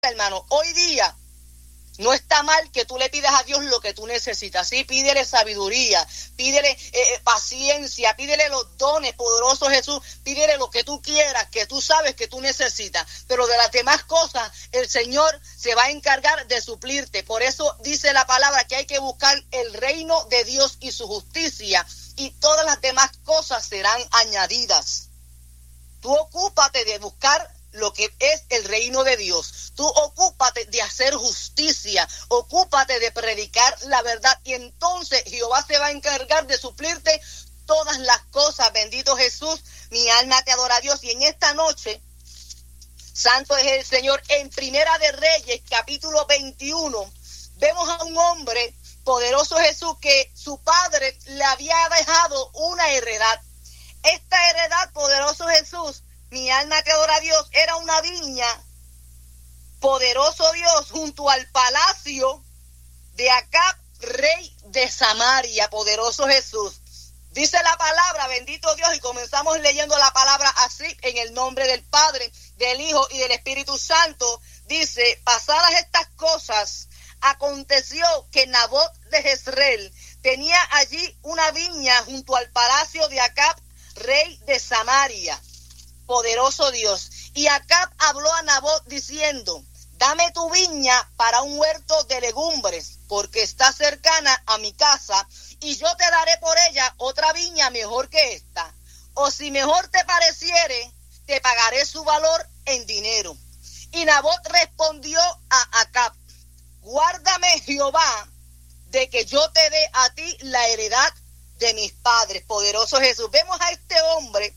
hermano, hoy día no está mal que tú le pidas a Dios lo que tú necesitas, ¿sí? Pídele sabiduría, pídele paciencia, pídele los dones, poderoso Jesús, pídele lo que tú quieras, que tú sabes que tú necesitas, pero de las demás cosas el Señor se va a encargar de suplirte. Por eso dice la palabra que hay que buscar el reino de Dios y su justicia, y todas las demás cosas serán añadidas. Tú ocúpate de buscar lo que es el reino de Dios. Tú ocúpate de hacer justicia, ocúpate de predicar la verdad, y entonces Jehová se va a encargar de suplirte todas las cosas. Bendito Jesús, mi alma te adora a Dios. Y en esta noche, santo es el Señor, en Primera de Reyes, capítulo 21, vemos a un hombre, poderoso Jesús, que su padre le había dejado una heredad. Esta heredad, poderoso Jesús, mi alma te adora a Dios, era una viña, poderoso Dios, junto al palacio de Acab, rey de Samaria, poderoso Jesús. Dice la palabra, bendito Dios, y comenzamos leyendo la palabra así, en el nombre del Padre, del Hijo y del Espíritu Santo. Dice, pasadas estas cosas, aconteció que Nabot de Jezreel tenía allí una viña junto al palacio de Acab, rey de Samaria, poderoso Dios. Y Acab habló a Nabot diciendo, dame tu viña para un huerto de legumbres, porque está cercana a mi casa, y yo te daré por ella otra viña mejor que esta. O si mejor te pareciere, te pagaré su valor en dinero. Y Nabot respondió a Acab, guárdame Jehová de que yo te dé a ti la heredad de mis padres, poderoso Jesús. Vemos a este hombre,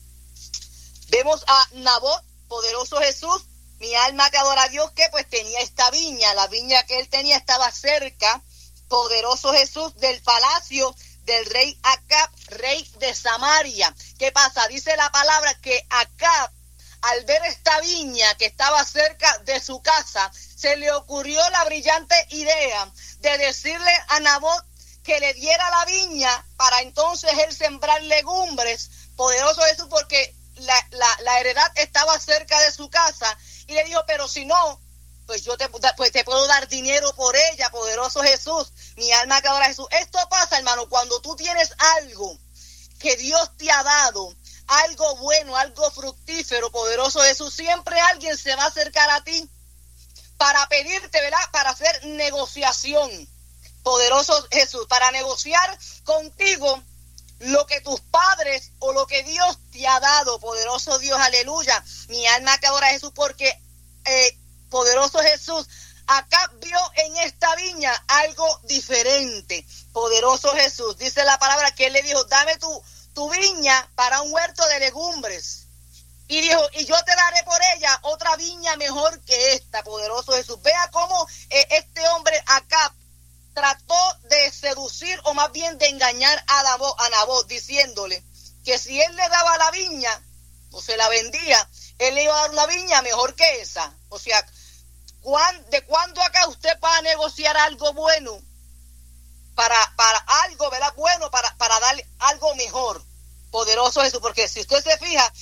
vemos a Nabot, poderoso Jesús, mi alma te adora a Dios, que pues tenía esta viña. La viña que él tenía estaba cerca, poderoso Jesús, del palacio del rey Acab, rey de Samaria. ¿Qué pasa? Dice la palabra que Acab, al ver esta viña que estaba cerca de su casa, se le ocurrió la brillante idea de decirle a Nabot que le diera la viña para entonces él sembrar legumbres, poderoso Jesús, porque la heredad estaba cerca de su casa, y le dijo, pero si no, pues yo te puedo dar dinero por ella, poderoso Jesús, mi alma que adora a Jesús. Esto pasa, hermano, cuando tú tienes algo que Dios te ha dado, algo bueno, algo fructífero, poderoso Jesús, siempre alguien se va a acercar a ti para pedirte, ¿verdad?, para hacer negociación, poderoso Jesús, para negociar contigo lo que tus padres o lo que Dios te ha dado, poderoso Dios, aleluya. Mi alma te adora a Jesús, porque poderoso Jesús, acá vio en esta viña algo diferente, poderoso Jesús. Dice la palabra que él le dijo, dame tu viña para un huerto de legumbres. Y dijo, y yo te daré por ella otra viña mejor que esta, poderoso Jesús. Vea cómo este hombre acá trató de seducir, o más bien de engañar a Nabot, diciéndole que si él le daba la viña o se la vendía, él le iba a dar una viña mejor que esa. O sea, ¿de cuándo acá usted va a negociar algo bueno para algo, ¿verdad?, bueno, para darle algo mejor, poderoso Jesús? Porque si usted se fija,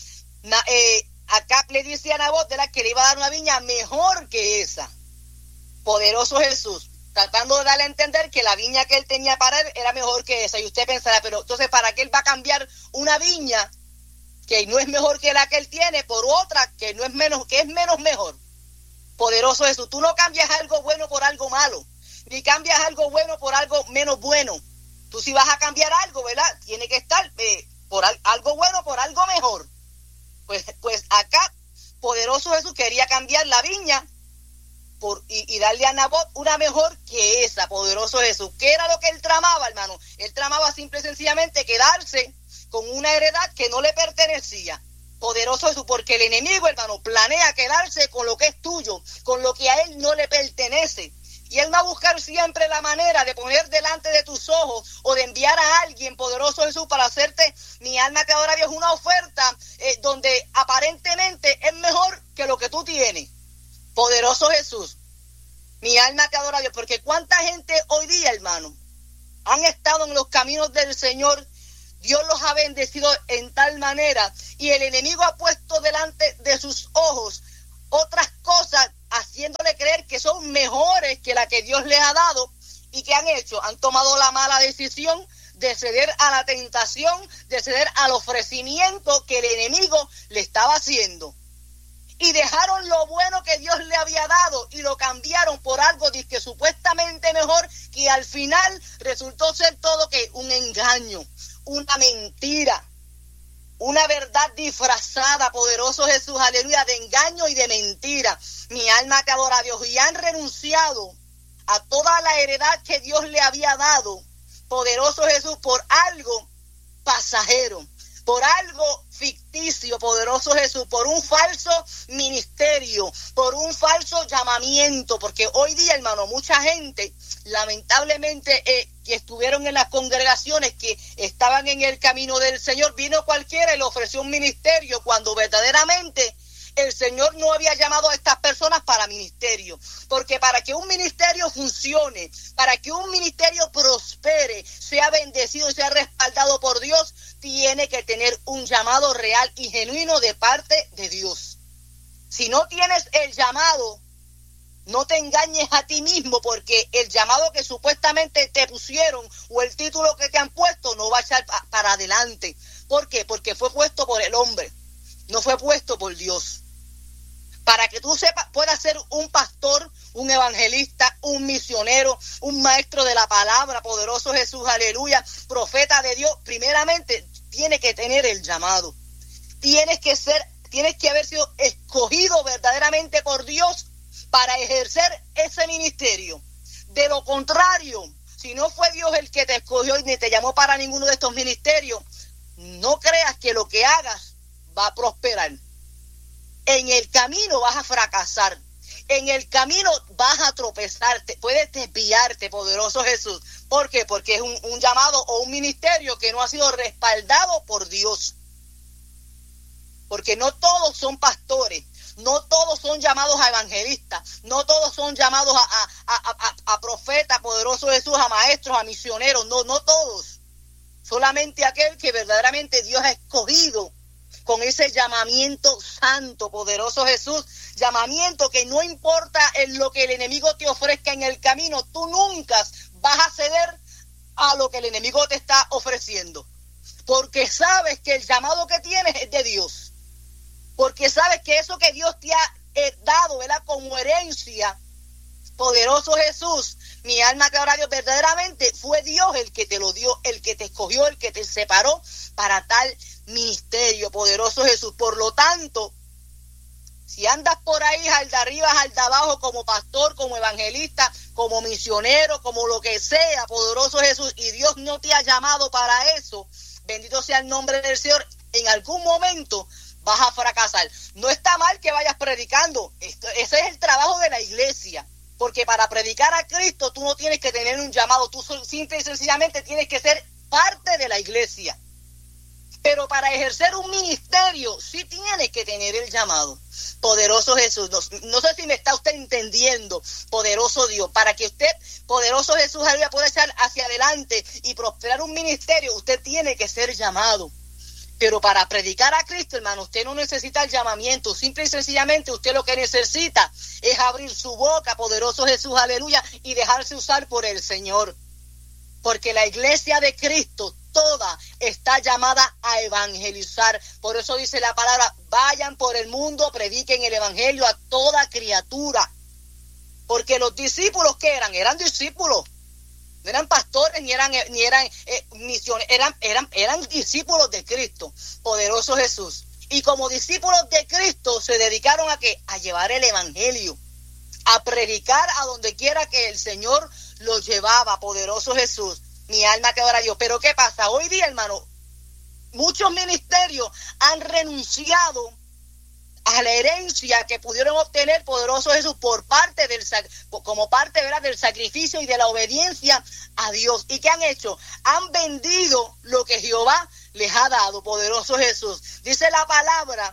acá le dice a Nabot, ¿verdad?, que le iba a dar una viña mejor que esa, poderoso Jesús, tratando de darle a entender que la viña que él tenía para él era mejor que esa. Y usted pensará, pero entonces, ¿para qué él va a cambiar una viña que no es mejor que la que él tiene por otra que no es menos, que es menos mejor? Poderoso Jesús, tú no cambias algo bueno por algo malo, ni cambias algo bueno por algo menos bueno. Tú, si vas a cambiar algo, ¿verdad?, tiene que estar por algo bueno por algo mejor. Pues acá, poderoso Jesús quería cambiar la viña y darle a Nabot una mejor que esa, poderoso Jesús. ¿Qué era lo que él tramaba, hermano? Él tramaba simple y sencillamente quedarse con una heredad que no le pertenecía, poderoso Jesús, porque el enemigo, hermano, planea quedarse con lo que es tuyo, con lo que a él no le pertenece. Y él va a buscar siempre la manera de poner delante de tus ojos o de enviar a alguien, poderoso Jesús, para hacerte, mi alma te adora a Dios, una oferta donde aparentemente es mejor que lo que tú tienes. Poderoso Jesús, mi alma te adora a Dios, porque cuánta gente hoy día, hermano, han estado en los caminos del Señor, Dios los ha bendecido en tal manera, y el enemigo ha puesto delante de sus ojos otras cosas haciéndole creer que son mejores que la que Dios les ha dado. ¿Y qué han hecho? Han tomado la mala decisión de ceder a la tentación, de ceder al ofrecimiento que el enemigo le estaba haciendo. Y dejaron lo bueno que Dios le había dado y lo cambiaron por algo que supuestamente mejor, que al final resultó ser todo que un engaño, una mentira, una verdad disfrazada, poderoso Jesús, aleluya, de engaño y de mentira. Mi alma te adora a Dios, y han renunciado a toda la heredad que Dios le había dado, poderoso Jesús, por algo pasajero, por algo ficticio, poderoso Jesús, por un falso ministerio, por un falso llamamiento, porque hoy día, hermano, mucha gente, lamentablemente, que estuvieron en las congregaciones, que estaban en el camino del Señor, vino cualquiera y le ofreció un ministerio, cuando verdaderamente el Señor no había llamado a estas personas para ministerio, porque para que un ministerio funcione, para que un ministerio prospere, sea bendecido y sea respaldado por Dios, tiene que tener un llamado real y genuino de parte de Dios. Si no tienes el llamado, no te engañes a ti mismo, porque el llamado que supuestamente te pusieron o el título que te han puesto no va a echar para adelante. ¿Por qué? Porque fue puesto por el hombre, no fue puesto por Dios. Para que tú puedas ser un pastor, un evangelista, un misionero, un maestro de la palabra, poderoso Jesús, aleluya, profeta de Dios, primeramente tienes que tener el llamado. Tienes que haber sido escogido verdaderamente por Dios para ejercer ese ministerio. De lo contrario, si no fue Dios el que te escogió y ni te llamó para ninguno de estos ministerios, no creas que lo que hagas va a prosperar. En el camino vas a fracasar. En el camino vas a tropezarte. Puedes desviarte, poderoso Jesús. ¿Por qué? Porque es un llamado o un ministerio que no ha sido respaldado por Dios. Porque no todos son pastores. No todos son llamados a evangelistas. No todos son llamados a profetas, poderoso Jesús, a maestros, a misioneros. No todos. Solamente aquel que verdaderamente Dios ha escogido con ese llamamiento santo, poderoso Jesús, llamamiento que no importa en lo que el enemigo te ofrezca en el camino, tú nunca vas a ceder a lo que el enemigo te está ofreciendo, porque sabes que el llamado que tienes es de Dios, porque sabes que eso que Dios te ha dado, ¿verdad?, como herencia, poderoso Jesús, mi alma te adora a Dios, verdaderamente fue Dios el que te lo dio, el que te escogió, el que te separó para tal ministerio, poderoso Jesús. Por lo tanto, si andas por ahí, al de arriba, al de abajo, como pastor, como evangelista, como misionero, como lo que sea, poderoso Jesús, y Dios no te ha llamado para eso, bendito sea el nombre del Señor, en algún momento vas a fracasar. No está mal que vayas predicando, ese es el trabajo de la iglesia, porque para predicar a Cristo tú no tienes que tener un llamado, tú simple y sencillamente tienes que ser parte de la iglesia. Pero para ejercer un ministerio sí tiene que tener el llamado. Poderoso Jesús, no sé si me está usted entendiendo, poderoso Dios. Para que usted, poderoso Jesús, pueda echar hacia adelante y prosperar un ministerio, usted tiene que ser llamado. Pero para predicar a Cristo, hermano, usted no necesita el llamamiento. Simple y sencillamente usted lo que necesita es abrir su boca, poderoso Jesús, aleluya, y dejarse usar por el Señor. Porque la iglesia de Cristo toda está llamada a evangelizar. Por eso dice la palabra, vayan por el mundo, prediquen el evangelio a toda criatura. Porque los discípulos, ¿qué eran? Eran discípulos. No eran pastores ni eran misioneros, eran discípulos de Cristo, poderoso Jesús. Y como discípulos de Cristo se dedicaron a ¿qué? A llevar el evangelio, a predicar a donde quiera que el Señor los llevaba, poderoso Jesús. Mi alma te adora a Dios. Pero ¿qué pasa? Hoy día, hermano, muchos ministerios han renunciado a la herencia que pudieron obtener, poderoso Jesús, como parte, ¿verdad?, del sacrificio y de la obediencia a Dios. ¿Y qué han hecho? Han vendido lo que Jehová les ha dado, poderoso Jesús. Dice la palabra,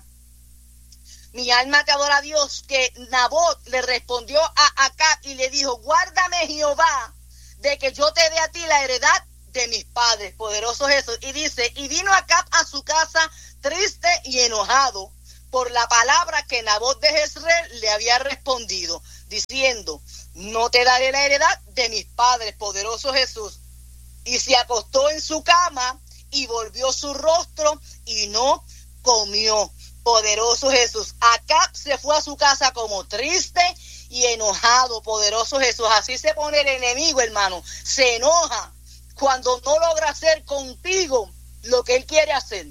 mi alma te adora a Dios, que Nabot le respondió a Acab y le dijo, guárdame Jehová de que yo te dé a ti la heredad de mis padres, poderoso Jesús. Y dice, y vino Acab a su casa triste y enojado, por la palabra que Nabot de Jezreel le había respondido, diciendo: no te daré la heredad de mis padres, poderoso Jesús. Y se acostó en su cama y volvió su rostro y no comió, poderoso Jesús. Acab se fue a su casa como triste y enojado, poderoso Jesús. Así se pone el enemigo, hermano. Se enoja cuando no logra hacer contigo lo que él quiere hacer.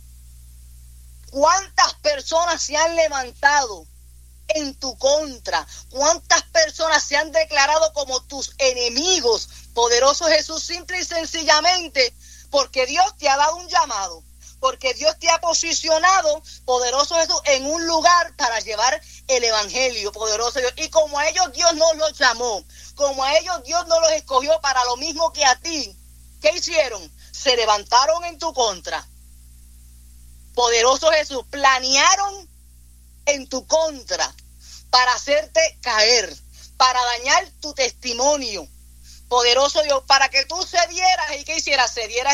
¿Cuántas personas se han levantado en tu contra? ¿Cuántas personas se han declarado como tus enemigos, poderoso Jesús? Simple y sencillamente porque Dios te ha dado un llamado, porque Dios te ha posicionado, poderoso Jesús, en un lugar para llevar el evangelio, poderoso Dios. Y como a ellos Dios no los llamó, como a ellos Dios no los escogió para lo mismo que a ti, ¿qué hicieron? Se levantaron en tu contra. Poderoso Jesús, planearon en tu contra para hacerte caer, para dañar tu testimonio, poderoso Dios, para que tú cedieras. ¿Y qué hicieras? Cedieras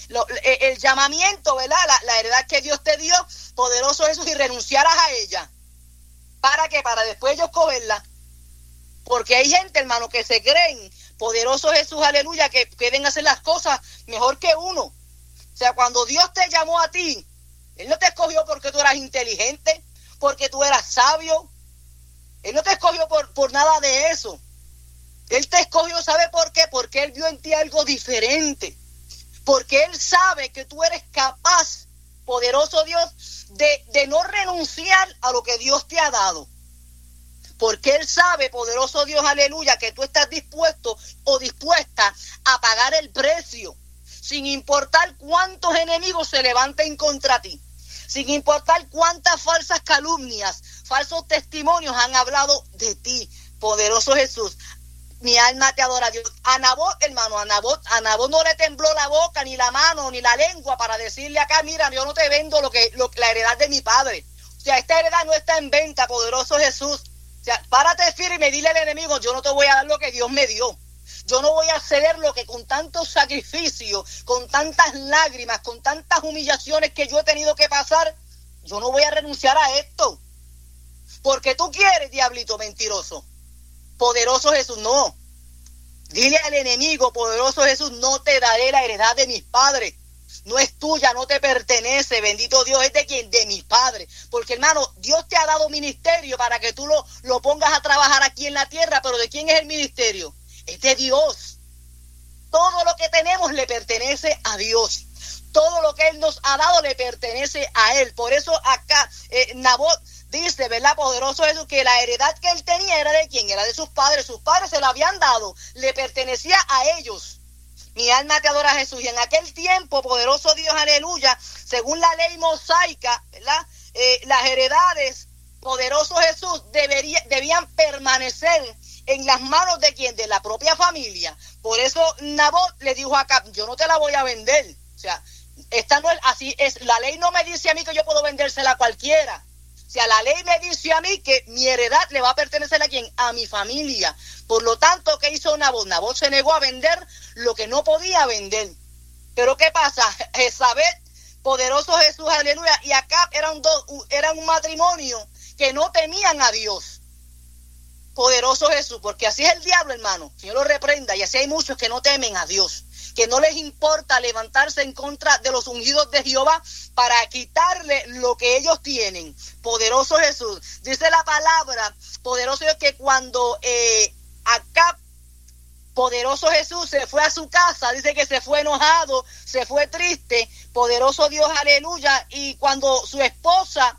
el llamamiento, ¿verdad? La heredad que Dios te dio, poderoso Jesús, y renunciaras a ella. ¿Para qué? Para después ellos cogerla. Porque hay gente, hermano, que se creen, poderoso Jesús, aleluya, que pueden hacer las cosas mejor que uno. O sea, cuando Dios te llamó a ti, Él no te escogió porque tú eras inteligente, porque tú eras sabio. Él no te escogió por nada de eso. Él te escogió, ¿sabe por qué? Porque Él vio en ti algo diferente. Porque Él sabe que tú eres capaz, poderoso Dios, de no renunciar a lo que Dios te ha dado. Porque Él sabe, poderoso Dios, aleluya, que tú estás dispuesto o dispuesta a pagar el precio, sin importar cuántos enemigos se levanten contra ti, sin importar cuántas falsas calumnias, falsos testimonios han hablado de ti, poderoso Jesús. Mi alma te adora, Dios. A Nabot, hermano, a Nabot no le tembló la boca, ni la mano, ni la lengua para decirle acá: mira, yo no te vendo la heredad de mi padre. O sea, esta heredad no está en venta, poderoso Jesús. O sea, párate firme y dile al enemigo: yo no te voy a dar lo que Dios me dio. Yo no voy a ceder lo que con tanto sacrificio, con tantas lágrimas, con tantas humillaciones que yo he tenido que pasar, yo no voy a renunciar a esto. Porque tú quieres, diablito mentiroso. Poderoso Jesús, no. Dile al enemigo, poderoso Jesús: no te daré la heredad de mis padres. No es tuya, no te pertenece, bendito Dios, ¿es de quién? De mis padres. Porque, hermano, Dios te ha dado ministerio para que tú lo pongas a trabajar aquí en la tierra, pero ¿de quién es el ministerio? Es de Dios. Todo lo que tenemos le pertenece a Dios. Todo lo que Él nos ha dado le pertenece a Él. Por eso acá Nabot dice, ¿verdad, poderoso Jesús? Que la heredad que él tenía era de quién, era de sus padres se la habían dado, le pertenecía a ellos. Mi alma te adora, Jesús. Y en aquel tiempo, poderoso Dios, aleluya, según la ley mosaica, ¿verdad? Las heredades, poderoso Jesús, debían permanecer en las manos de quién, de la propia familia. Por eso Nabot le dijo a Acab: yo no te la voy a vender. O sea, esta no es así, la ley no me dice a mí que yo puedo vendérsela a cualquiera. O sea, la ley me dice a mí que mi heredad le va a pertenecer a quién, a mi familia. Por lo tanto, ¿qué hizo Nabot? Nabot se negó a vender lo que no podía vender. Pero ¿qué pasa? Jezabel, poderoso Jesús, aleluya, y Acab eran un matrimonio que no temían a Dios. Poderoso Jesús, porque así es el diablo, hermano. Señor lo reprenda. Y así hay muchos que no temen a Dios, que no les importa levantarse en contra de los ungidos de Jehová para quitarle lo que ellos tienen. Poderoso Jesús. Dice la palabra, poderoso Dios, que cuando Acab, poderoso Jesús, se fue a su casa, dice que se fue enojado, se fue triste, poderoso Dios, aleluya, y cuando su esposa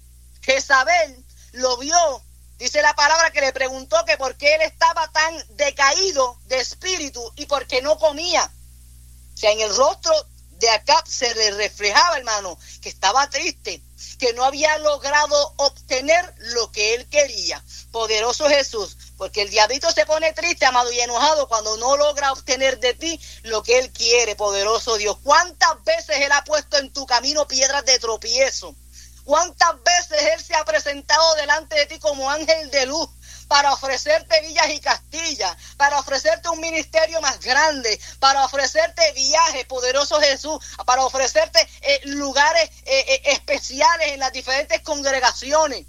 Jezabel lo vio, dice la palabra que le preguntó que por qué él estaba tan decaído de espíritu y por qué no comía. O sea, en el rostro de Acab se le reflejaba, hermano, que estaba triste, que no había logrado obtener lo que él quería. Poderoso Jesús, porque el diablito se pone triste, amado, y enojado cuando no logra obtener de ti lo que él quiere, poderoso Dios. ¿Cuántas veces él ha puesto en tu camino piedras de tropiezo? ¿Cuántas veces él se ha presentado delante de ti como ángel de luz para ofrecerte villas y castillas, para ofrecerte un ministerio más grande, para ofrecerte viajes, poderoso Jesús, para ofrecerte lugares especiales en las diferentes congregaciones.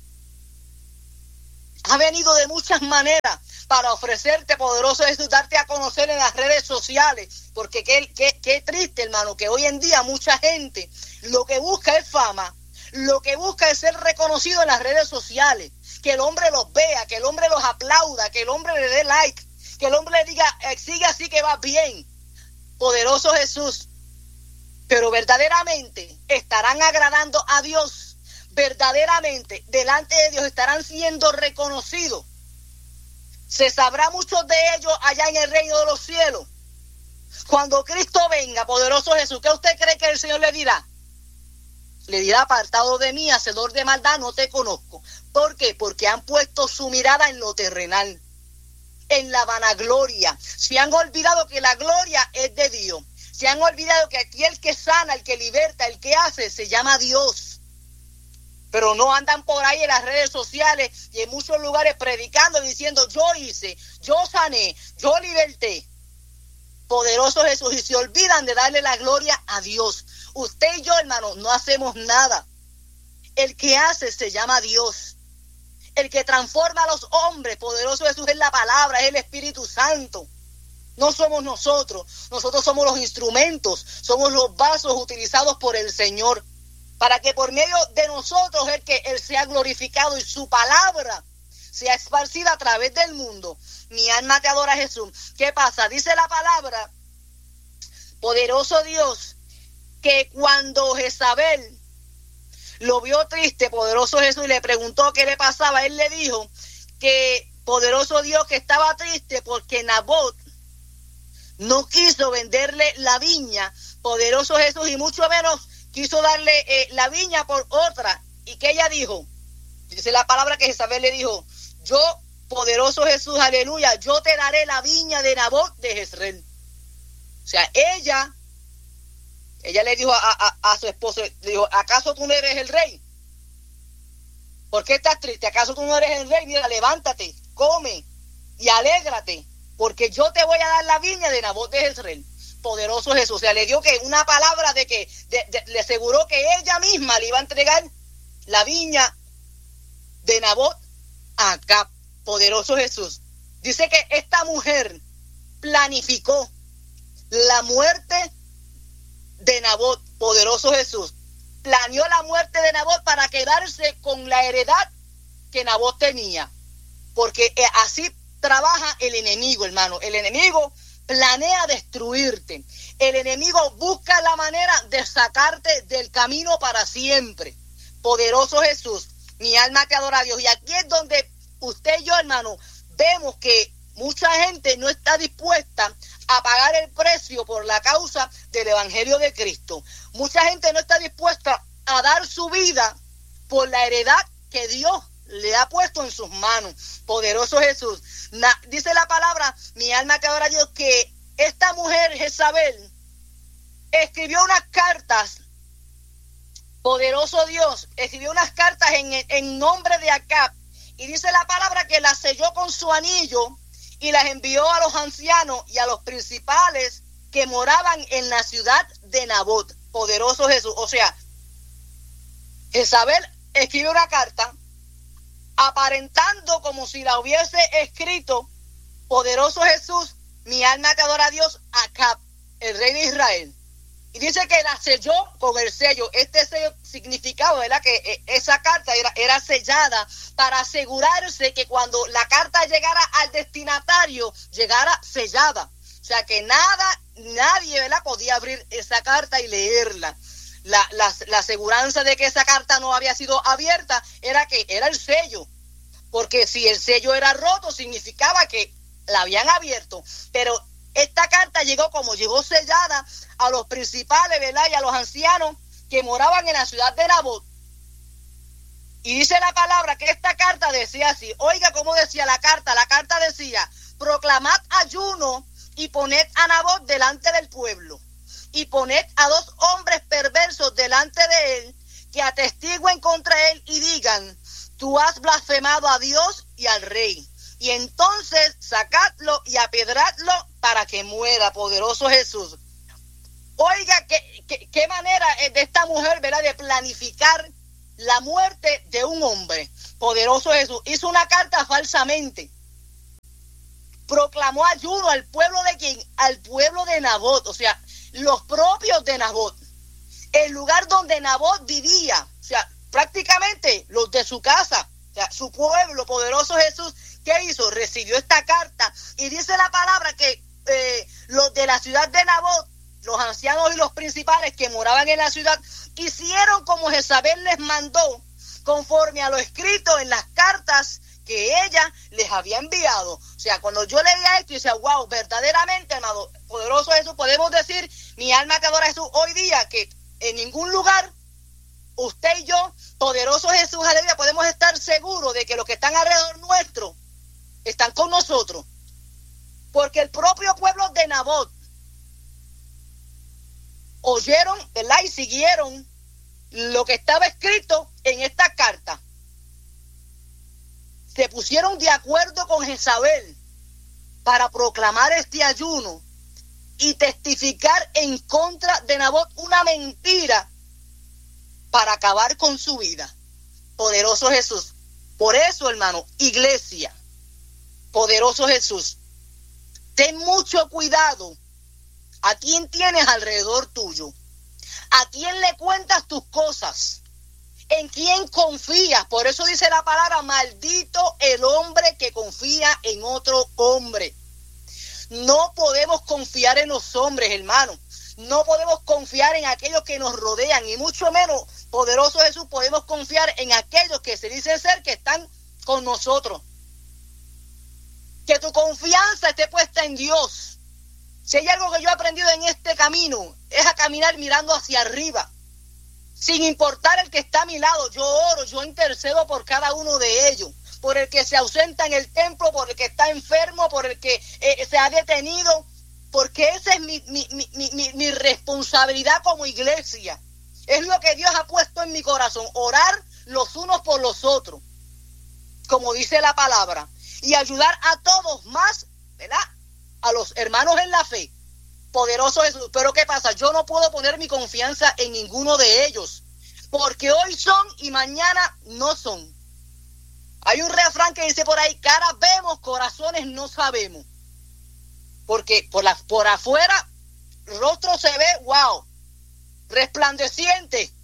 Ha venido de muchas maneras para ofrecerte, poderoso Jesús, darte a conocer en las redes sociales, porque qué triste, hermano, que hoy en día mucha gente lo que busca es fama, lo que busca es ser reconocido en las redes sociales, que el hombre los vea, que el hombre los aplauda, que el hombre le dé like, que el hombre le diga, sigue así que va bien, poderoso Jesús. Pero verdaderamente estarán agradando a Dios, verdaderamente delante de Dios estarán siendo reconocidos. Se sabrá muchos de ellos allá en el reino de los cielos. Cuando Cristo venga, poderoso Jesús, ¿qué usted cree que el Señor le dirá? Le dirá, apartado de mí, hacedor de maldad, no te conozco. ¿Por qué? Porque han puesto su mirada en lo terrenal, en la vanagloria. Se han olvidado que la gloria es de Dios. Se han olvidado que aquí el que sana, el que liberta, el que hace, se llama Dios. Pero no andan por ahí en las redes sociales y en muchos lugares predicando, diciendo, yo hice, yo sané, yo liberté. Poderoso Jesús, y se olvidan de darle la gloria a Dios. Usted y yo, hermano, no hacemos nada. El que hace se llama Dios. El que transforma a los hombres, poderoso Jesús, es la palabra, es el Espíritu Santo. No somos nosotros. Nosotros somos los instrumentos, somos los vasos utilizados por el Señor, para que por medio de nosotros Él sea glorificado y su palabra sea esparcida a través del mundo. Mi alma te adora, Jesús. ¿Qué pasa? Dice la palabra, poderoso Dios, que cuando Jezabel lo vio triste, poderoso Jesús, y le preguntó qué le pasaba, él le dijo que, poderoso Dios, que estaba triste porque Nabot no quiso venderle la viña, poderoso Jesús, y mucho menos quiso darle la viña por otra. ¿Y qué ella dijo? Dice la palabra que Jezabel le dijo, yo, poderoso Jesús, aleluya, yo te daré la viña de Nabot de Jezreel. O sea, ella le dijo a su esposo, le dijo, ¿acaso tú no eres el rey? ¿Por qué estás triste? ¿Acaso tú no eres el rey? Mira, levántate, come y alégrate, porque yo te voy a dar la viña de Nabot de Jezreel. Poderoso Jesús, o sea, le dio que una palabra de que le aseguró que ella misma le iba a entregar la viña de Nabot a Acab. Poderoso Jesús. Dice que esta mujer planificó la muerte de Nabot. Poderoso Jesús. Planeó la muerte de Nabot para quedarse con la heredad que Nabot tenía. Porque así trabaja el enemigo, hermano. El enemigo planea destruirte. El enemigo busca la manera de sacarte del camino para siempre. Poderoso Jesús, mi alma te adora a Dios. Y aquí es donde usted y yo, hermano, vemos que mucha gente no está dispuesta a pagar el precio por la causa del Evangelio de Cristo. Mucha gente no está dispuesta a dar su vida por la heredad que Dios le ha puesto en sus manos. Poderoso Jesús. Dice la palabra, mi alma te adora a Dios, que esta mujer Jezabel escribió unas cartas, poderoso Dios, escribió unas cartas en nombre de Acab, y dice la palabra que las selló con su anillo y las envió a los ancianos y a los principales que moraban en la ciudad de Nabot. Poderoso Jesús. O sea, Jezabel escribe una carta aparentando como si la hubiese escrito, poderoso Jesús, mi alma te adora a Dios, Acab, el rey de Israel. Y dice que la selló con el sello. Este sello significaba, ¿verdad?, que esa carta era sellada para asegurarse que cuando la carta llegara al destinatario, llegara sellada. O sea, que nadie, ¿verdad?, podía abrir esa carta y leerla. La aseguranza de que esa carta no había sido abierta era el sello. Porque si el sello era roto, significaba que la habían abierto. Pero esta carta llegó sellada a los principales, ¿verdad?, y a los ancianos que moraban en la ciudad de Nabot. Y dice la palabra que esta carta decía así. Oiga cómo decía la carta. La carta decía, proclamad ayuno y poned a Nabot delante del pueblo. Y poned a 2 hombres perversos delante de él, que atestiguen contra él y digan, tú has blasfemado a Dios y al rey. y entonces sacadlo y apedradlo para que muera, poderoso Jesús. Oiga, qué manera de esta mujer, ¿verdad?, de planificar la muerte de un hombre. Poderoso Jesús. Hizo una carta falsamente. Proclamó ayuno al pueblo de ¿quién? Al pueblo de Nabot, o sea, los propios de Nabot. El lugar donde Nabot vivía, o sea, prácticamente los de su casa, o sea, su pueblo, poderoso Jesús. ¿Qué hizo? Recibió esta carta y dice la palabra que los de la ciudad de Nabot, los ancianos y los principales que moraban en la ciudad, hicieron como Jezabel les mandó, conforme a lo escrito en las cartas que ella les había enviado. O sea, cuando yo leía esto y decía, wow, verdaderamente, amado, poderoso Jesús, podemos decir, mi alma te adora Jesús, hoy día que en ningún lugar, usted y yo, poderoso Jesús, aleluya, podemos estar seguros de que los que están alrededor nuestro están con nosotros. Porque el propio pueblo de Nabot oyeron, ¿verdad?, y siguieron lo que estaba escrito en esta carta. Se pusieron de acuerdo con Jezabel para proclamar este ayuno y testificar en contra de Nabot una mentira para acabar con su vida. Poderoso Jesús. Por eso, hermano, iglesia, poderoso Jesús, ten mucho cuidado a quién tienes alrededor tuyo, a quién le cuentas tus cosas, en quién confías. Por eso dice la palabra, maldito el hombre que confía en otro hombre. No podemos confiar en los hombres, hermano. No podemos confiar en aquellos que nos rodean, y mucho menos, poderoso Jesús, podemos confiar en aquellos que se dicen ser que están con nosotros. Que tu confianza esté puesta en Dios. Si hay algo que yo he aprendido en este camino, es a caminar mirando hacia arriba. Sin importar el que está a mi lado, yo oro, yo intercedo por cada uno de ellos. Por el que se ausenta en el templo, por el que está enfermo, por el que se ha detenido. Porque esa es mi responsabilidad como iglesia. Es lo que Dios ha puesto en mi corazón. Orar los unos por los otros. Como dice la palabra. Y ayudar a todos más, ¿verdad?, a los hermanos en la fe. Poderoso Jesús. Pero ¿qué pasa? Yo no puedo poner mi confianza en ninguno de ellos. Porque hoy son y mañana no son. Hay un refrán que dice por ahí, caras vemos, corazones no sabemos. Porque por afuera, el rostro se ve, wow, resplandeciente,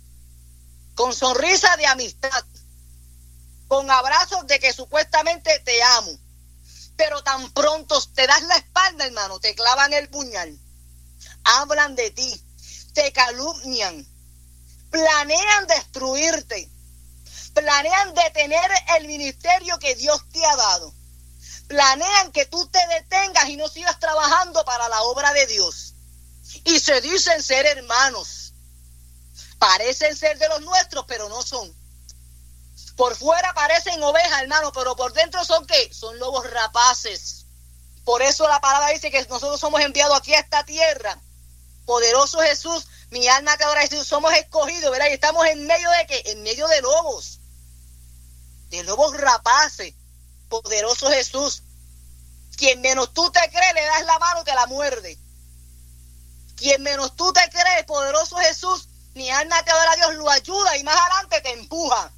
con sonrisa de amistad, con abrazos de que supuestamente te amo. Pero tan pronto te das la espalda, hermano, te clavan el puñal. Hablan de ti, te calumnian, planean destruirte, planean detener el ministerio que Dios te ha dado. Planean que tú te detengas y no sigas trabajando para la obra de Dios. Y se dicen ser hermanos. Parecen ser de los nuestros, pero no son. Por fuera parecen ovejas, hermano, pero por dentro son ¿qué? Son lobos rapaces. Por eso la palabra dice que nosotros somos enviados aquí a esta tierra. Poderoso Jesús, mi alma te adora Jesús, somos escogidos, ¿verdad? Y estamos en medio de ¿qué? En medio de lobos rapaces. Poderoso Jesús. Quien menos tú te crees, le das la mano y te la muerde. Quien menos tú te crees, poderoso Jesús, mi alma te adora a Dios, lo ayuda y más adelante te empuja.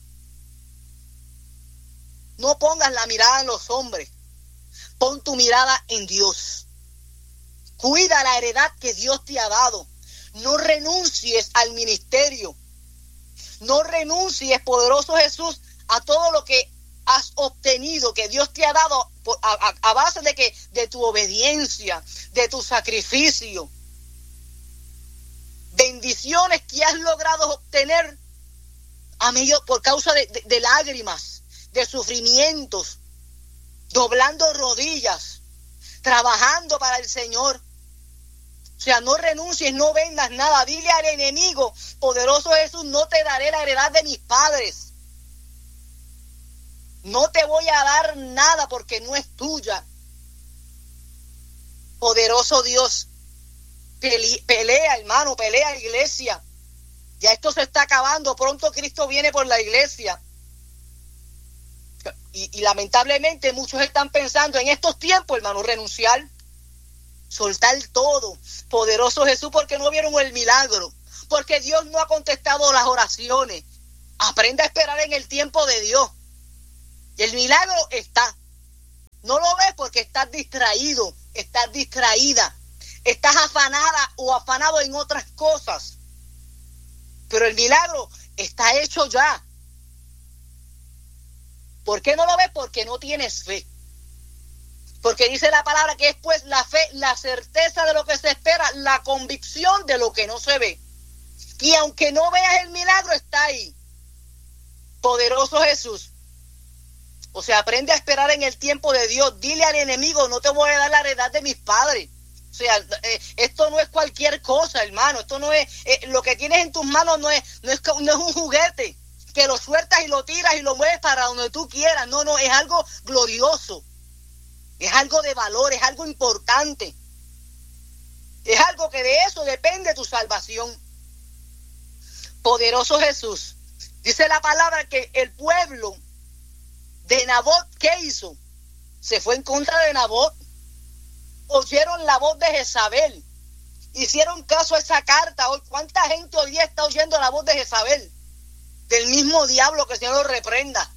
No pongas la mirada en los hombres. Pon tu mirada en Dios. Cuida la heredad que Dios te ha dado. No renuncies al ministerio. No renuncies, poderoso Jesús, a todo lo que has obtenido, que Dios te ha dado a base de tu obediencia, de tu sacrificio. Bendiciones que has logrado obtener por causa de lágrimas, de sufrimientos, doblando rodillas, trabajando para el Señor. O sea, no renuncies, no vendas nada. Dile al enemigo, poderoso Jesús, no te daré la heredad de mis padres. No te voy a dar nada porque no es tuya. Poderoso Dios, pelea, hermano, pelea, iglesia. Ya esto se está acabando. Pronto Cristo viene por la iglesia. Y lamentablemente muchos están pensando en estos tiempos, hermano, renunciar, soltar todo. Poderoso Jesús, porque no vieron el milagro, porque Dios no ha contestado las oraciones. Aprenda a esperar en el tiempo de Dios. Y el milagro está. No lo ves porque estás distraído, estás distraída, estás afanada o afanado en otras cosas. Pero el milagro está hecho ya. ¿Por qué no lo ves? Porque no tienes fe. Porque dice la palabra que es pues la fe, la certeza de lo que se espera, la convicción de lo que no se ve. Y aunque no veas el milagro, está ahí. Poderoso Jesús. O sea, aprende a esperar en el tiempo de Dios. Dile al enemigo, no te voy a dar la heredad de mis padres. O sea, esto no es cualquier cosa, hermano. Esto no es, lo que tienes en tus manos no es un juguete que lo sueltas y lo tiras y lo mueves para donde tú quieras. No, es algo glorioso. Es algo de valor, es algo importante. Es algo que de eso depende tu salvación. Poderoso Jesús. Dice la palabra que el pueblo de Nabot, ¿qué hizo? Se fue en contra de Nabot. Oyeron la voz de Jezabel. Hicieron caso a esa carta. Hoy, ¿cuánta gente hoy día está oyendo la voz de Jezabel? Del mismo diablo, que el Señor lo reprenda.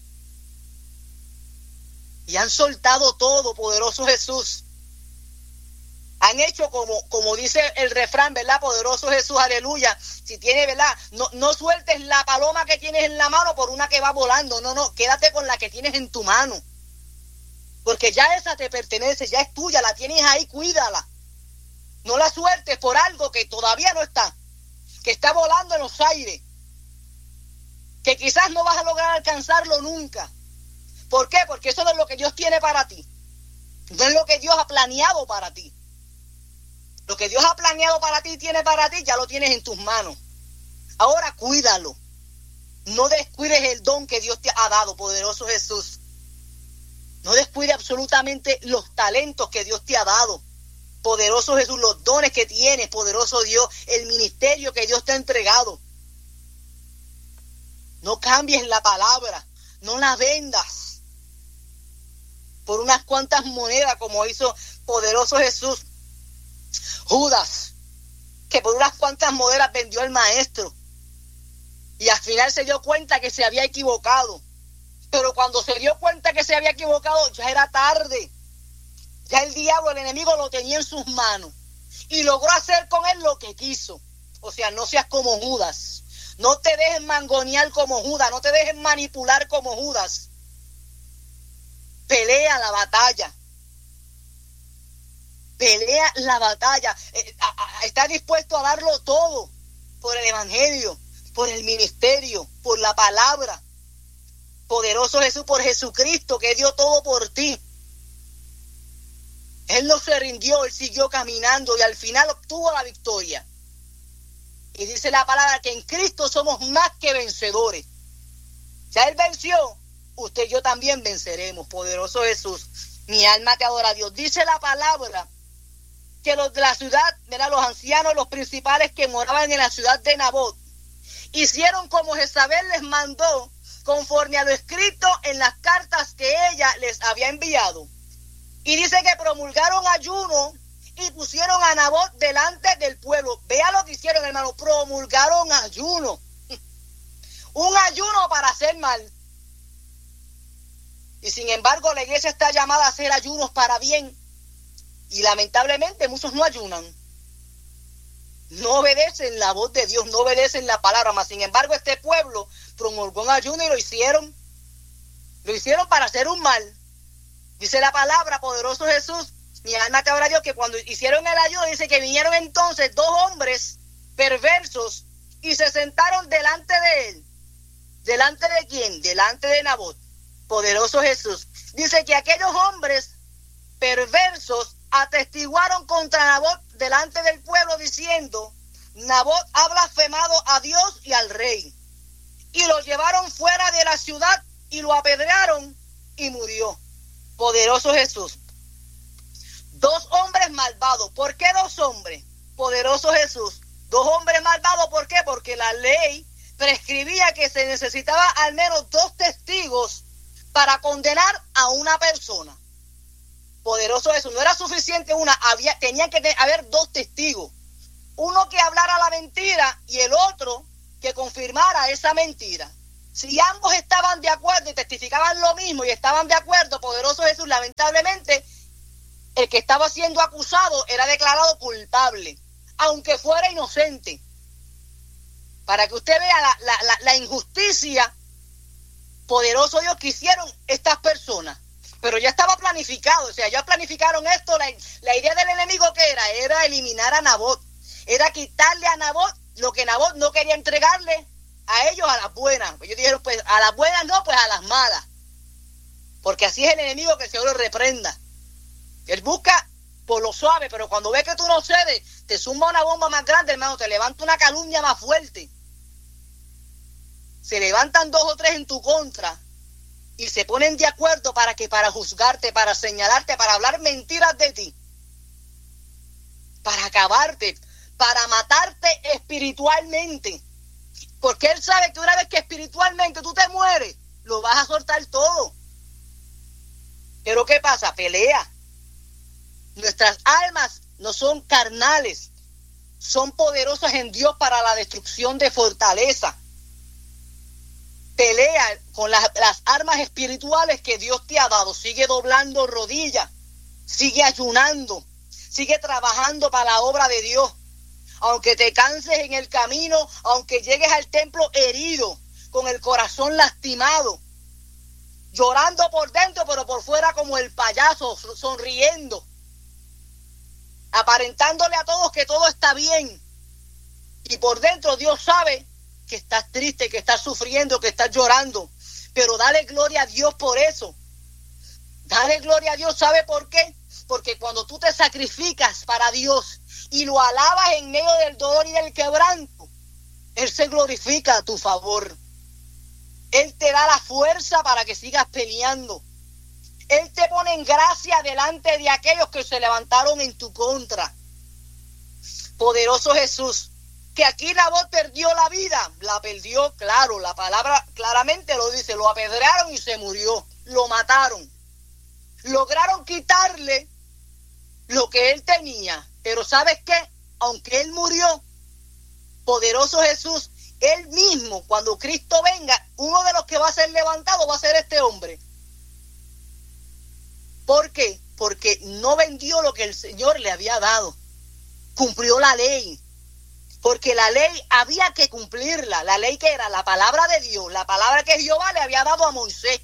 Y han soltado todo, poderoso Jesús. Han hecho como dice el refrán, ¿verdad? Poderoso Jesús, aleluya. Si tiene, ¿verdad? No sueltes la paloma que tienes en la mano por una que va volando. No, quédate con la que tienes en tu mano. Porque ya esa te pertenece, ya es tuya, la tienes ahí, cuídala. No la sueltes por algo que todavía no está, que está volando en los aires, que quizás no vas a lograr alcanzarlo nunca. ¿Por qué? Porque eso no es lo que Dios tiene para ti. No es lo que Dios ha planeado para ti. Lo que Dios ha planeado para ti, tiene para ti, ya lo tienes en tus manos. Ahora cuídalo. No descuides el don que Dios te ha dado, poderoso Jesús. No descuides absolutamente los talentos que Dios te ha dado. Poderoso Jesús, los dones que tienes, poderoso Dios, el ministerio que Dios te ha entregado. No cambies la palabra, no la vendas por unas cuantas monedas como hizo poderoso Jesús. Judas, que por unas cuantas monedas vendió al maestro y al final se dio cuenta que se había equivocado. Pero cuando se dio cuenta que se había equivocado, ya era tarde. Ya el diablo, el enemigo, lo tenía en sus manos y logró hacer con él lo que quiso. O sea, no seas como Judas. No te dejes mangonear como Judas. No te dejes manipular como Judas. Pelea la batalla. Pelea la batalla. Está dispuesto a darlo todo por el evangelio, por el ministerio, por la palabra. Poderoso Jesús, por Jesucristo, que dio todo por ti. Él no se rindió, él siguió caminando y al final obtuvo la victoria. Y dice la palabra que en Cristo somos más que vencedores. Ya él venció, usted y yo también venceremos. Poderoso Jesús, mi alma te adora a Dios. Dice la palabra que los de la ciudad, ¿verdad? Los ancianos, los principales que moraban en la ciudad de Nabot, hicieron como Jezabel les mandó, conforme a lo escrito en las cartas que ella les había enviado. Y dice que promulgaron ayuno y pusieron a Nabot delante del pueblo. Vea lo que hicieron, hermano. Promulgaron ayuno. Un ayuno para hacer mal. Y sin embargo, la iglesia está llamada a hacer ayunos para bien. Y lamentablemente muchos no ayunan. No obedecen la voz de Dios, no obedecen la palabra. Mas sin embargo, este pueblo promulgó un ayuno y lo hicieron. Lo hicieron para hacer un mal. Dice la palabra, poderoso Jesús, mi alma te adora a Dios, que cuando hicieron el ayuno, dice que vinieron entonces dos hombres perversos y se sentaron delante de él. ¿Delante de quién? Delante de Nabot. Poderoso Jesús. Dice que aquellos hombres perversos atestiguaron contra Nabot delante del pueblo diciendo: Nabot ha blasfemado a Dios y al rey. Y lo llevaron fuera de la ciudad y lo apedrearon y murió. Poderoso Jesús. Dos hombres malvados. ¿Por qué dos hombres? Poderoso Jesús. Dos hombres malvados, ¿por qué? Porque la ley prescribía que se necesitaba al menos dos testigos para condenar a una persona. Poderoso eso, no era suficiente una, tenían que haber dos testigos. Uno que hablara la mentira y el otro que confirmara esa mentira. Si ambos estaban de acuerdo y testificaban lo mismo y estaban de acuerdo, poderoso Jesús, lamentablemente, el que estaba siendo acusado era declarado culpable, aunque fuera inocente. Para que usted vea la injusticia, poderoso Dios, que hicieron estas personas. Pero ya estaba planificado, o sea, ya planificaron esto. La idea del enemigo, ¿qué era? Era eliminar a Nabot. Era quitarle a Nabot lo que Nabot no quería entregarle a ellos, a las buenas. Ellos dijeron, pues a las buenas no, pues a las malas. Porque así es el enemigo, que el Señor lo reprenda. Él busca por lo suave, pero cuando ve que tú no cedes, te zumba una bomba más grande, hermano, te levanta una calumnia más fuerte. Se levantan 2 o 3 en tu contra y se ponen de acuerdo para juzgarte, para señalarte, para hablar mentiras de ti, para acabarte, para matarte espiritualmente. Porque él sabe que una vez que espiritualmente tú te mueres, lo vas a soltar todo. Pero ¿qué pasa? Pelea. Nuestras almas no son carnales, son poderosas en Dios para la destrucción de fortaleza. Pelea con las armas espirituales que Dios te ha dado. Sigue doblando rodillas, sigue ayunando, sigue trabajando para la obra de Dios. Aunque te canses en el camino, aunque llegues al templo herido, con el corazón lastimado, llorando por dentro, pero por fuera como el payaso, sonriendo, aparentándole a todos que todo está bien. Y por dentro Dios sabe que estás triste, que estás sufriendo, que estás llorando. Pero dale gloria a Dios por eso. Dale gloria a Dios, ¿sabe por qué? Porque cuando tú te sacrificas para Dios y lo alabas en medio del dolor y del quebranto, Él se glorifica a tu favor. Él te da la fuerza para que sigas peleando. Él te pone en gracia delante de aquellos que se levantaron en tu contra. Poderoso Jesús, que aquí Nabot perdió la vida, la perdió, claro, la palabra claramente lo dice, lo apedrearon y se murió, lo mataron. Lograron quitarle lo que él tenía, pero ¿sabes qué? Aunque él murió, poderoso Jesús, él mismo, cuando Cristo venga, uno de los que va a ser levantado va a ser este hombre. ¿Por qué? Porque no vendió lo que el Señor le había dado. Cumplió la ley. Porque la ley había que cumplirla. La ley que era la palabra de Dios, la palabra que Jehová le había dado a Moisés.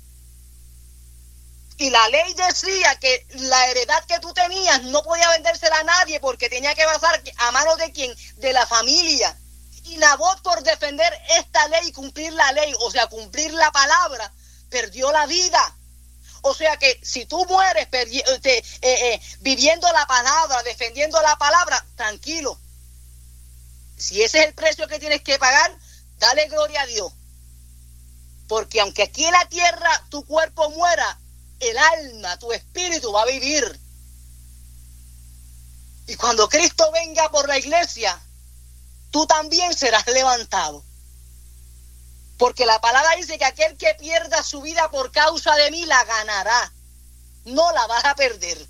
Y la ley decía que la heredad que tú tenías no podía vendérsela a nadie porque tenía que pasar a manos de quién, de la familia. Y Nabot, por defender esta ley, cumplir la ley, o sea, cumplir la palabra, perdió la vida. O sea que si tú mueres viviendo la palabra, defendiendo la palabra, tranquilo. Si ese es el precio que tienes que pagar, dale gloria a Dios. Porque aunque aquí en la tierra tu cuerpo muera, el alma, tu espíritu va a vivir. Y cuando Cristo venga por la iglesia, tú también serás levantado. Porque la palabra dice que aquel que pierda su vida por causa de mí la ganará. No la vas a perder.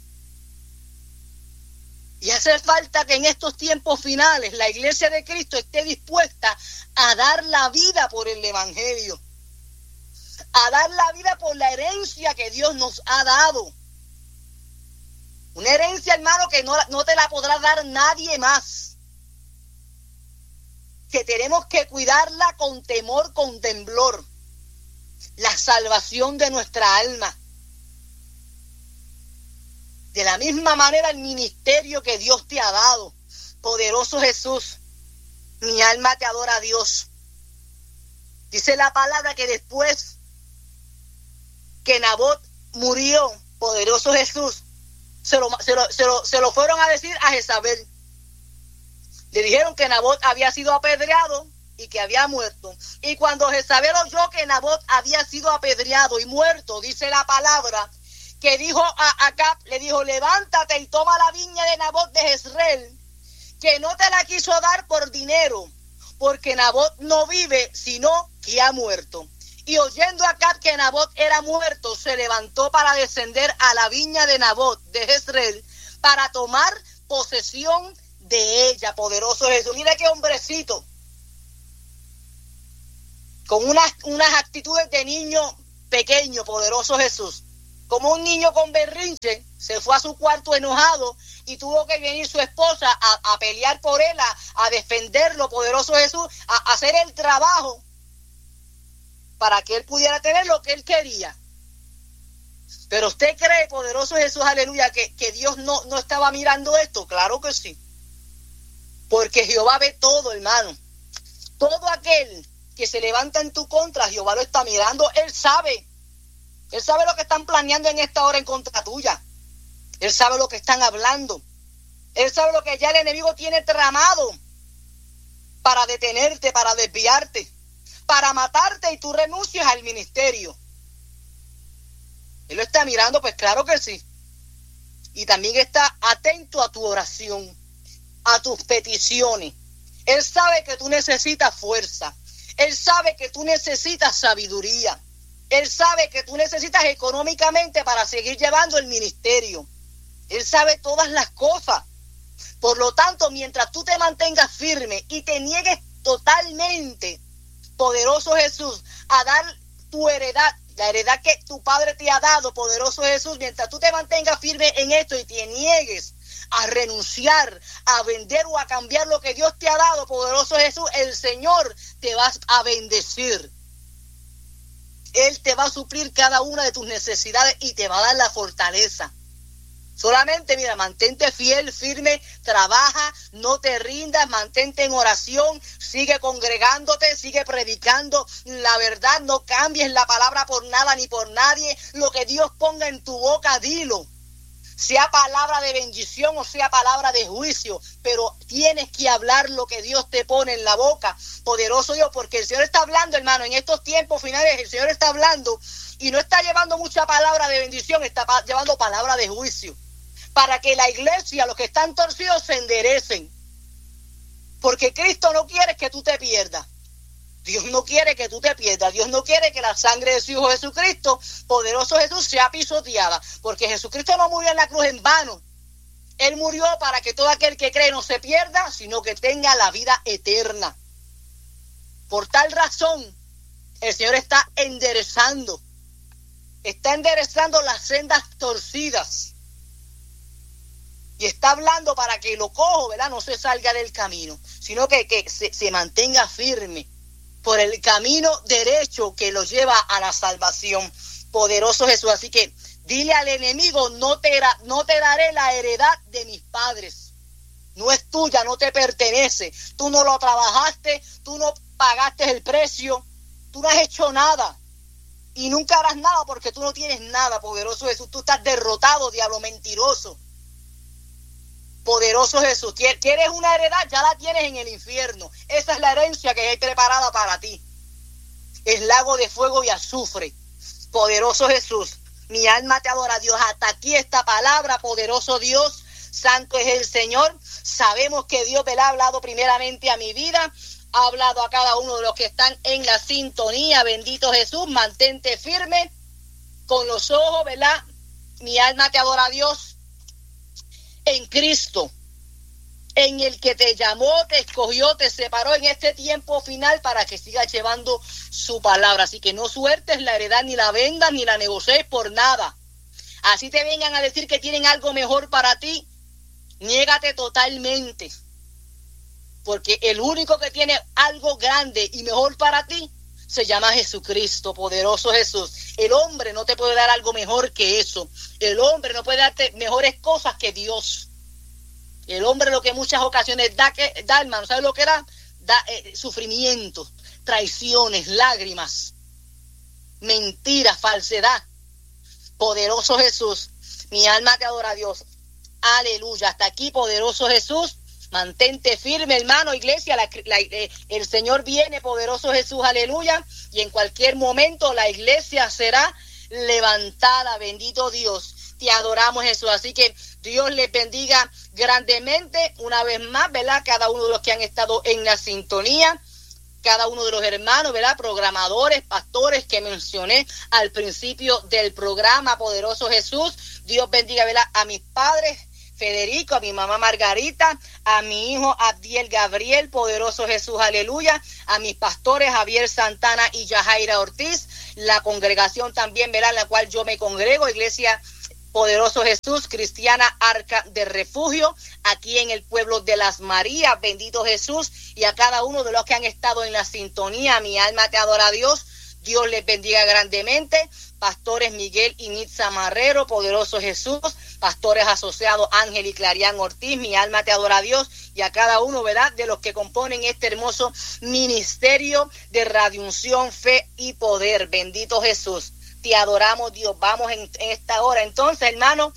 Y hace falta que en estos tiempos finales la iglesia de Cristo esté dispuesta a dar la vida por el evangelio. A dar la vida por la herencia que Dios nos ha dado. Una herencia, hermano, que no te la podrá dar nadie más. Que tenemos que cuidarla con temor, con temblor. La salvación de nuestra alma. De la misma manera el ministerio que Dios te ha dado. Poderoso Jesús, mi alma te adora a Dios. Dice la palabra que después que Nabot murió, poderoso Jesús, se lo fueron a decir a Jezabel. Le dijeron que Nabot había sido apedreado y que había muerto. Y cuando Jezabel oyó que Nabot había sido apedreado y muerto, dice la palabra, que dijo a Acab, le dijo, levántate y toma la viña de Nabot de Jezreel, que no te la quiso dar por dinero, porque Nabot no vive, sino que ha muerto. Y oyendo Acab que Nabot era muerto, se levantó para descender a la viña de Nabot de Jezreel para tomar posesión de ella. Poderoso Jesús. Mira qué hombrecito, con unas actitudes de niño pequeño. Poderoso Jesús. Como un niño con berrinche, se fue a su cuarto enojado y tuvo que venir su esposa a pelear por él, a defenderlo. Poderoso Jesús, a hacer el trabajo para que él pudiera tener lo que él quería. Pero usted cree, poderoso Jesús, aleluya, que Dios no estaba mirando esto. Claro que sí. Porque Jehová ve todo, hermano. Todo aquel que se levanta en tu contra, Jehová lo está mirando. Él sabe lo que están planeando en esta hora en contra tuya. Él sabe lo que están hablando. Él sabe lo que ya el enemigo tiene tramado para detenerte, para desviarte, para matarte y tú renuncias al ministerio. Él lo está mirando, pues claro que sí. Y también está atento a tu oración, a tus peticiones. Él sabe que tú necesitas fuerza. Él sabe que tú necesitas sabiduría. Él sabe que tú necesitas económicamente para seguir llevando el ministerio. Él sabe todas las cosas. Por lo tanto, mientras tú te mantengas firme y te niegues totalmente, poderoso Jesús, a dar tu heredad, la heredad que tu padre te ha dado, poderoso Jesús, mientras tú te mantengas firme en esto y te niegues a renunciar, a vender o a cambiar lo que Dios te ha dado, poderoso Jesús, el Señor te va a bendecir. Él te va a suplir cada una de tus necesidades y te va a dar la fortaleza. Solamente, mira, mantente fiel, firme, trabaja, no te rindas, mantente en oración, sigue congregándote, sigue predicando la verdad, no cambies la palabra por nada ni por nadie. Lo que Dios ponga en tu boca, dilo. Sea palabra de bendición o sea palabra de juicio, pero tienes que hablar lo que Dios te pone en la boca, poderoso Dios, porque el Señor está hablando, hermano, en estos tiempos finales el Señor está hablando y no está llevando mucha palabra de bendición, está llevando palabra de juicio, para que la iglesia, los que están torcidos, se enderecen, porque Cristo no quiere que tú te pierdas. Dios no quiere que tú te pierdas. Dios no quiere que la sangre de su Hijo Jesucristo, poderoso Jesús, sea pisoteada. Porque Jesucristo no murió en la cruz en vano. Él murió para que todo aquel que cree no se pierda, sino que tenga la vida eterna. Por tal razón, el Señor está enderezando las sendas torcidas. Y está hablando para que lo cojo, ¿verdad? No se salga del camino, sino que se mantenga firme por el camino derecho que lo lleva a la salvación. Poderoso Jesús. Así que dile al enemigo, no te daré la heredad de mis padres. No es tuya, no te pertenece. Tú no lo trabajaste, tú no pagaste el precio, tú no has hecho nada. Y nunca harás nada porque tú no tienes nada, poderoso Jesús. Tú estás derrotado, diablo mentiroso. Poderoso Jesús, ¿quieres una heredad? Ya la tienes en el infierno. Esa es la herencia que hay preparada para ti. El lago de fuego y azufre. Poderoso Jesús, mi alma te adora, Dios. Hasta aquí esta palabra, poderoso Dios. Santo es el Señor. Sabemos que Dios me la ha hablado primeramente a mi vida. Ha hablado a cada uno de los que están en la sintonía. Bendito Jesús, mantente firme con los ojos, ¿verdad? Mi alma te adora, Dios. En Cristo, en el que te llamó, te escogió, te separó en este tiempo final para que sigas llevando su palabra. Así que no sueltes la heredad, ni la vendas, ni la negocies por nada. Así te vengan a decir que tienen algo mejor para ti, niégate totalmente. Porque el único que tiene algo grande y mejor para ti se llama Jesucristo, poderoso Jesús. El hombre no te puede dar algo mejor que eso. El hombre no puede darte mejores cosas que Dios. El hombre lo que en muchas ocasiones da, hermano, ¿sabes lo que da? Da sufrimiento, traiciones, lágrimas, mentiras, falsedad. Poderoso Jesús, mi alma te adora, Dios. Aleluya. Hasta aquí, poderoso Jesús. Mantente firme, hermano, iglesia. El Señor viene, poderoso Jesús, aleluya. Y en cualquier momento la iglesia será levantada. Bendito Dios. Te adoramos, Jesús. Así que Dios les bendiga grandemente una vez más, ¿verdad? Cada uno de los que han estado en la sintonía. cada uno de los hermanos, ¿verdad? Programadores, pastores que mencioné al principio del programa, poderoso Jesús. Dios bendiga, ¿verdad? A mis padres, Federico, a mi mamá Margarita, a mi hijo Abdiel Gabriel, poderoso Jesús, aleluya, a mis pastores Javier Santana y Yajaira Ortiz, la congregación también, ¿verdad? La cual yo me congrego, Iglesia Poderoso Jesús, Cristiana Arca de Refugio, aquí en el pueblo de Las Marías, bendito Jesús, y a cada uno de los que han estado en la sintonía, mi alma te adora a Dios, Dios les bendiga grandemente. Pastores Miguel y Nitza Marrero, poderoso Jesús, pastores asociados Ángel y Clarián Ortiz, mi alma te adora a Dios, y a cada uno, ¿verdad?, de los que componen este hermoso ministerio de Radio Unción, Fe y Poder, bendito Jesús. Te adoramos, Dios. Vamos en esta hora. Entonces, hermano,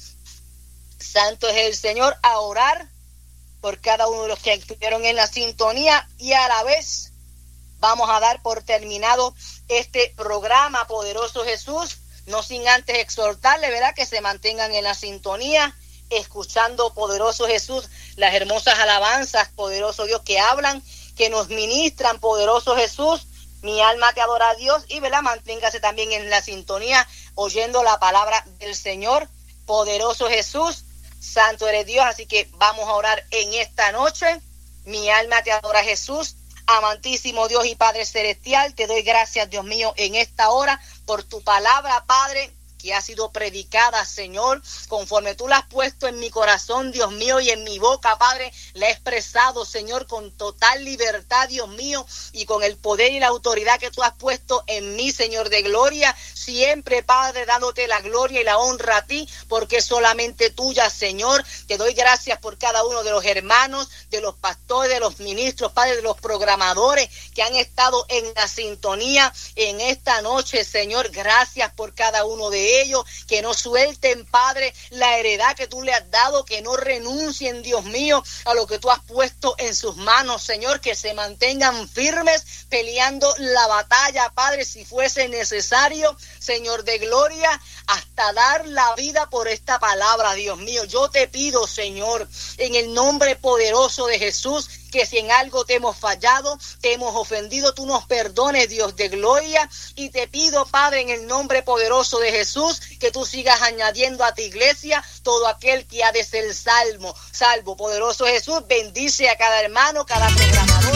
santo es el Señor, a orar por cada uno de los que estuvieron en la sintonía, y a la vez vamos a dar por terminado este programa, poderoso Jesús, no sin antes exhortarle, ¿verdad?, que se mantengan en la sintonía, escuchando, poderoso Jesús, las hermosas alabanzas, poderoso Dios, que hablan, que nos ministran, poderoso Jesús. Mi alma te adora a Dios, y, ¿verdad?, manténgase también en la sintonía, oyendo la palabra del Señor, poderoso Jesús, santo eres Dios. Así que vamos a orar en esta noche. Mi alma te adora, Jesús. Amantísimo Dios y Padre Celestial, te doy gracias, Dios mío, en esta hora por tu palabra, Padre, que ha sido predicada, Señor, conforme tú la has puesto en mi corazón, Dios mío, y en mi boca, Padre, la he expresado, Señor, con total libertad, Dios mío, y con el poder y la autoridad que tú has puesto en mí, Señor de gloria, siempre, Padre, dándote la gloria y la honra a ti, porque es solamente tuya, Señor. Te doy gracias por cada uno de los hermanos, de los pastores, de los ministros, Padre, de los programadores que han estado en la sintonía en esta noche, Señor. Gracias por cada uno de ellos, que no suelten, Padre, la heredad que tú le has dado, que no renuncien, Dios mío, a lo que tú has puesto en sus manos, Señor, que se mantengan firmes peleando la batalla, Padre, si fuese necesario, Señor de gloria, hasta dar la vida por esta palabra, Dios mío. Yo te pido, Señor, en el nombre poderoso de Jesús, que si en algo te hemos fallado, te hemos ofendido, tú nos perdones, Dios de gloria, y te pido, Padre, en el nombre poderoso de Jesús, que tú sigas añadiendo a tu iglesia todo aquel que ha de ser salvo, poderoso Jesús. Bendice a cada hermano, cada programador.